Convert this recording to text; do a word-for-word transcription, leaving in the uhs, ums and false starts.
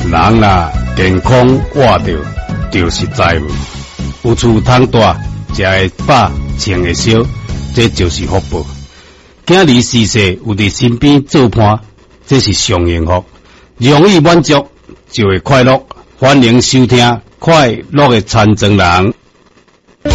人啦健康活着就是财物，有厝通住，食会饱，穿会烧，这就是福报。囝儿逝世有伫身边做伴，这是上幸福。容易满足就会快乐。欢迎收听快乐的残障人。